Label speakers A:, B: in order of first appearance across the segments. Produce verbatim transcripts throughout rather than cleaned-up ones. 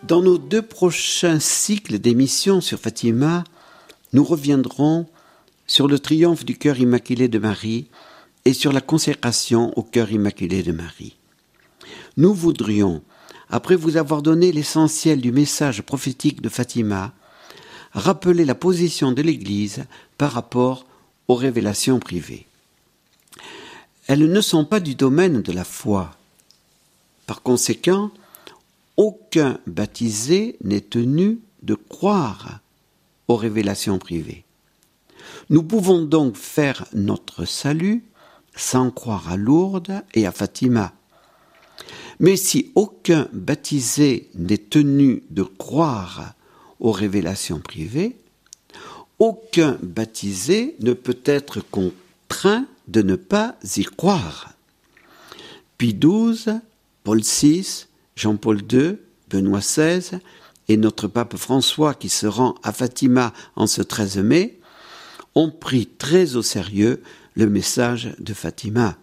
A: Dans nos deux prochains cycles d'émissions sur Fatima, nous reviendrons sur le triomphe du cœur immaculé de Marie et sur la consécration au cœur immaculé de Marie. Nous voudrions, après vous avoir donné l'essentiel du message prophétique de Fatima, rappeler la position de l'Église par rapport aux révélations privées. Elles ne sont pas du domaine de la foi. Par conséquent, aucun baptisé n'est tenu de croire aux révélations privées. Nous pouvons donc faire notre salut sans croire à Lourdes et à Fatima. Mais si aucun baptisé n'est tenu de croire aux révélations privées, aucun baptisé ne peut être contraint de ne pas y croire. Pie douze, Paul six, Jean-Paul deux, Benoît seize et notre pape François qui se rend à Fatima en ce treize mai ont pris très au sérieux le message de Fatima.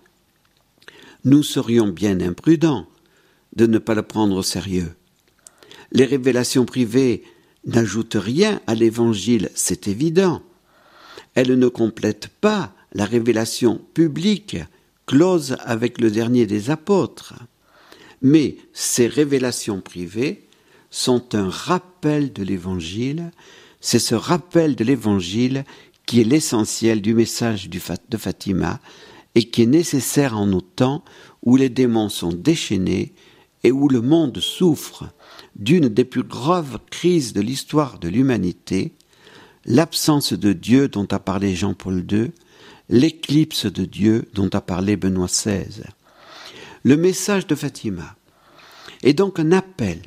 A: Nous serions bien imprudents de ne pas le prendre au sérieux. Les révélations privées n'ajoutent rien à l'évangile, c'est évident. Elles ne complètent pas la révélation publique close avec le dernier des apôtres. Mais ces révélations privées sont un rappel de l'Évangile. C'est ce rappel de l'Évangile qui est l'essentiel du message de Fatima et qui est nécessaire en nos temps où les démons sont déchaînés et où le monde souffre d'une des plus graves crises de l'histoire de l'humanité, l'absence de Dieu dont a parlé Jean-Paul deux, l'éclipse de Dieu dont a parlé Benoît seize. Le message de Fatima est donc un appel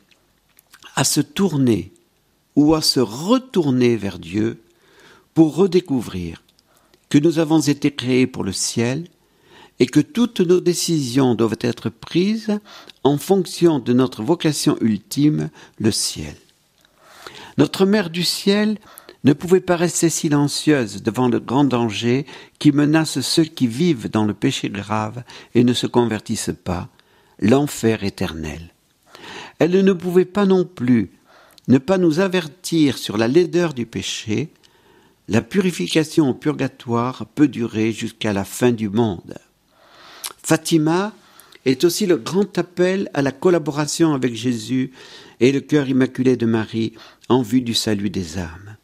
A: à se tourner ou à se retourner vers Dieu pour redécouvrir que nous avons été créés pour le ciel et que toutes nos décisions doivent être prises en fonction de notre vocation ultime, le ciel. Notre Mère du ciel ne pouvait pas rester silencieuse devant le grand danger qui menace ceux qui vivent dans le péché grave et ne se convertissent pas, l'enfer éternel. Elle ne pouvait pas non plus ne pas nous avertir sur la laideur du péché. La purification au purgatoire peut durer jusqu'à la fin du monde. Fatima est aussi le grand appel à la collaboration avec Jésus et le cœur immaculé de Marie en vue du salut des âmes.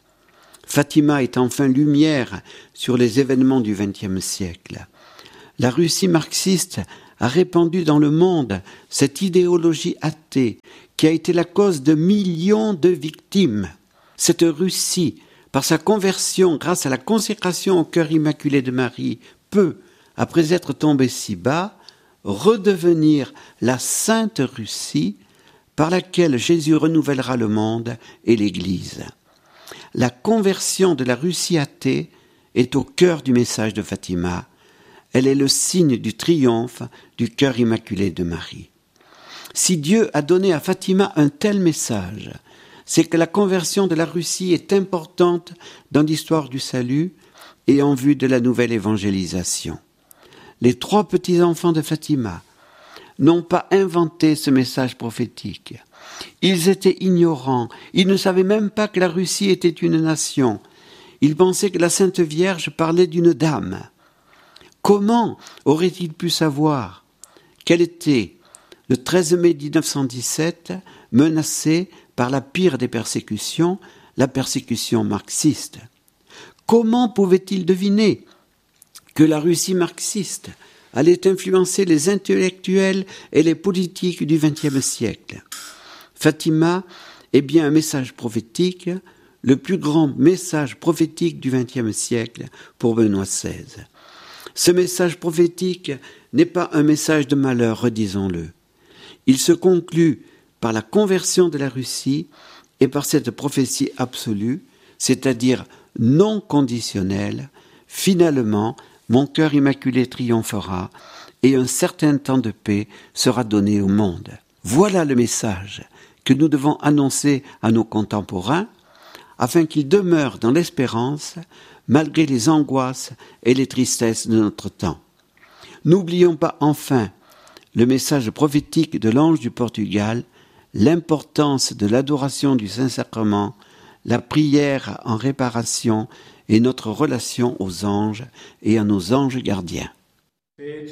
A: Fatima est enfin lumière sur les événements du vingtième siècle. La Russie marxiste a répandu dans le monde cette idéologie athée qui a été la cause de millions de victimes. Cette Russie, par sa conversion grâce à la consécration au cœur immaculé de Marie, peut, après être tombée si bas, redevenir la Sainte Russie par laquelle Jésus renouvellera le monde et l'Église. La conversion de la Russie athée est au cœur du message de Fatima. Elle est le signe du triomphe du cœur immaculé de Marie. Si Dieu a donné à Fatima un tel message, c'est que la conversion de la Russie est importante dans l'histoire du salut et en vue de la nouvelle évangélisation. Les trois petits-enfants de Fatima n'ont pas inventé ce message prophétique. Ils étaient ignorants, ils ne savaient même pas que la Russie était une nation. Ils pensaient que la Sainte Vierge parlait d'une dame. Comment auraient-ils pu savoir qu'elle était, le treize mai mille neuf cent dix-sept, menacée par la pire des persécutions, la persécution marxiste? Comment pouvaient-ils deviner que la Russie marxiste allait influencer les intellectuels et les politiques du vingtième siècle? Fatima est bien un message prophétique, le plus grand message prophétique du vingtième siècle pour Benoît seize. Ce message prophétique n'est pas un message de malheur, redisons-le. Il se conclut par la conversion de la Russie et par cette prophétie absolue, c'est-à-dire non conditionnelle. Finalement, mon cœur immaculé triomphera et un certain temps de paix sera donné au monde. Voilà le message que nous devons annoncer à nos contemporains afin qu'ils demeurent dans l'espérance malgré les angoisses et les tristesses de notre temps. N'oublions pas enfin le message prophétique de l'ange du Portugal, l'importance de l'adoration du Saint-Sacrement, la prière en réparation et notre relation aux anges et à nos anges gardiens.